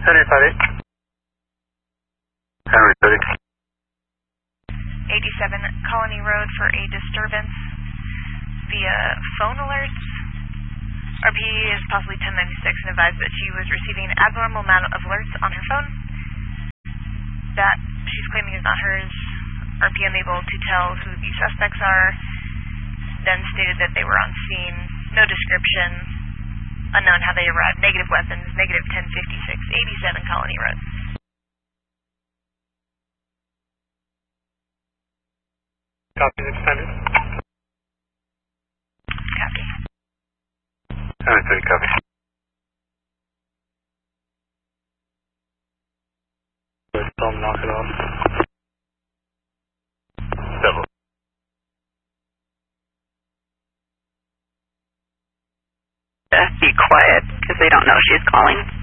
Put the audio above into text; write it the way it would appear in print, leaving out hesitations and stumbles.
Henry 58. Henry 30. 87 Colony Road for a disturbance via phone alerts. RP is possibly 1096 and advised that she was receiving an abnormal amount of alerts on her phone that she's claiming is not hers. RP unable to tell who the suspects are, then stated that they were on scene, no description, unknown how they arrived, negative weapons, negative 1056, 87 Colony Road. Copy, extended. Copy. Henry 30, copy. Let's knock it off. Double. Be quiet, because they don't know she's calling.